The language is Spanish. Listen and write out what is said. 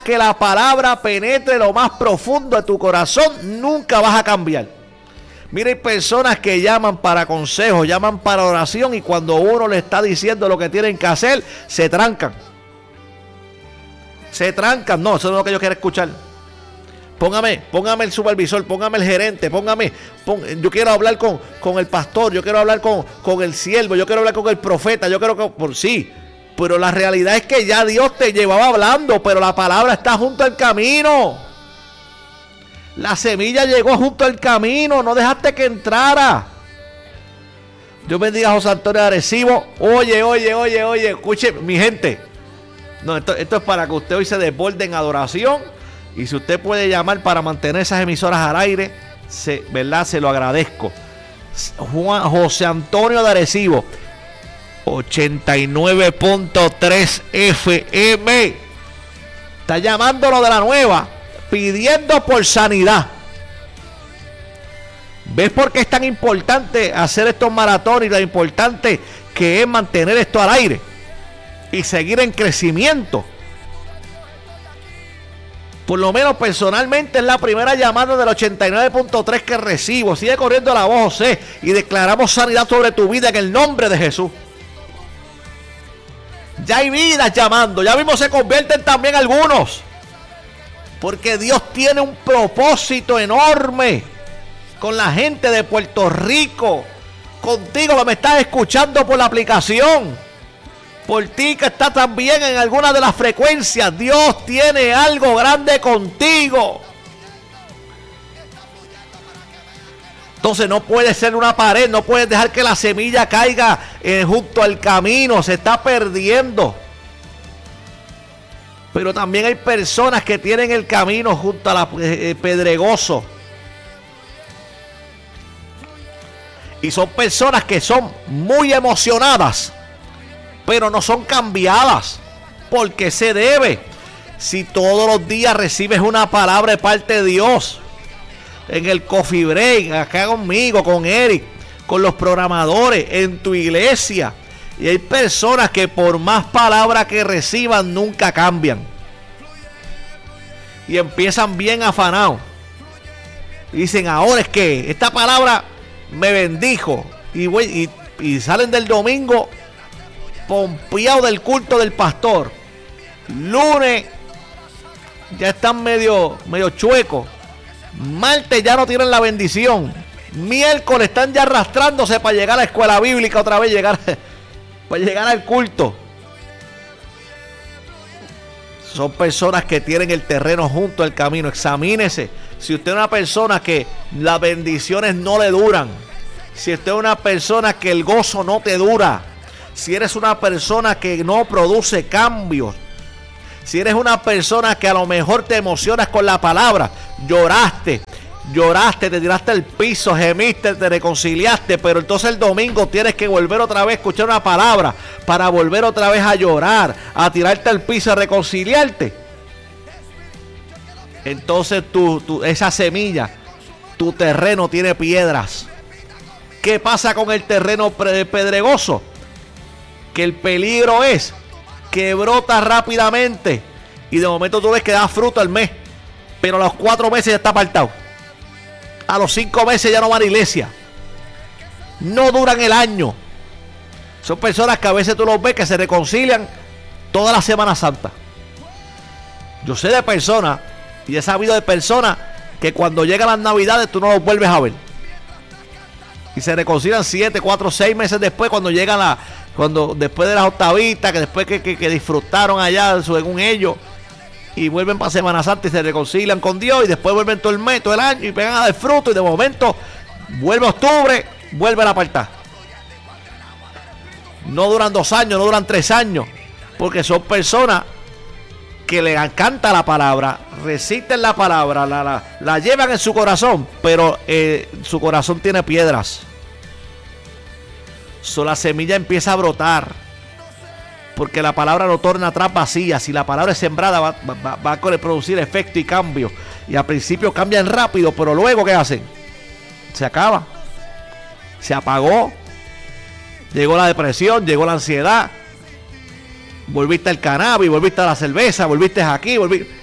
que la palabra penetre lo más profundo de tu corazón, nunca vas a cambiar. Mira, hay personas que llaman para consejos, llaman para oración, y cuando uno le está diciendo lo que tienen que hacer, se trancan. Se trancan. No, eso no es lo que yo quiero escuchar. Póngame el supervisor, póngame el gerente, yo quiero hablar con el pastor, yo quiero hablar con el siervo, yo quiero hablar con el profeta, yo quiero que... Sí, pero la realidad es que ya Dios te llevaba hablando, pero la palabra está junto al camino. La semilla llegó junto al camino, no dejaste que entrara. Dios bendiga a José Antonio de Arecibo. Oye, escuche, mi gente. No, esto es para que usted hoy se desborde en adoración. Y si usted puede llamar para mantener esas emisoras al aire, ¿verdad? Se lo agradezco. José Antonio de Arecibo, 89.3 FM. Está llamándolo de la nueva, pidiendo por sanidad. ¿Ves por qué es tan importante hacer estos maratones y lo importante que es mantener esto al aire y seguir en crecimiento? Por lo menos personalmente es la primera llamada del 89.3 que recibo. Sigue corriendo la voz, José, y declaramos sanidad sobre tu vida en el nombre de Jesús. Ya hay vidas llamando, ya mismo se convierten también algunos, porque Dios tiene un propósito enorme con la gente de Puerto Rico, contigo que me estás escuchando por la aplicación, por ti que está también en alguna de las frecuencias. Dios tiene algo grande contigo. Entonces no puede ser una pared, no puedes dejar que la semilla caiga junto al camino, se está perdiendo. Pero también hay personas que tienen el camino junto a la pedregoso. Y son personas que son muy emocionadas, pero no son cambiadas. Porque se debe. Si todos los días recibes una palabra de parte de Dios, en el coffee break, acá conmigo, con Eric, con los programadores, en tu iglesia, y hay personas que por más palabras que reciban nunca cambian y empiezan bien afanados y dicen: ahora es que esta palabra me bendijo, y salen del domingo pompeados del culto del pastor. Lunes ya están medio chuecos. Martes ya no tienen la bendición. Miércoles están ya arrastrándose para llegar a la escuela bíblica otra vez, para llegar al culto. Son personas que tienen el terreno junto al camino. Examínese. Si usted es una persona que las bendiciones no le duran, si usted es una persona que el gozo no te dura, si eres una persona que no produce cambios, si eres una persona que a lo mejor te emocionas con la palabra, lloraste, te tiraste al piso, gemiste, te reconciliaste, pero entonces el domingo tienes que volver otra vez a escuchar una palabra para volver otra vez a llorar, a tirarte al piso, a reconciliarte. Entonces esa semilla, tu terreno tiene piedras. ¿Qué pasa con el terreno pedregoso? Que el peligro es que brota rápidamente y de momento tú ves que da fruto al mes, pero a los 4 meses ya está apartado, a los 5 meses ya no va a la iglesia, no duran el año. Son personas que a veces tú los ves que se reconcilian toda la Semana Santa. Yo sé de personas y he sabido de personas que cuando llegan las Navidades tú no los vuelves a ver y se reconcilian 7, 4, 6 meses después, cuando llegan después de las octavitas, que después que disfrutaron allá según ellos, y vuelven para Semana Santa y se reconcilian con Dios, y después vuelven todo el mes, todo el año, y pegan a dar fruto, y de momento vuelve octubre, vuelve a apartar. No duran 2 años, no duran 3 años, porque son personas que les encanta la palabra, resisten la palabra, la llevan en su corazón, pero su corazón tiene piedras. La semilla empieza a brotar, porque la palabra no torna atrás vacía. Si la palabra es sembrada, va a producir efecto y cambio. Y al principio cambian rápido, pero luego ¿qué hacen? Se acaba, se apagó, llegó la depresión, llegó la ansiedad, volviste al cannabis, volviste a la cerveza, volviste aquí,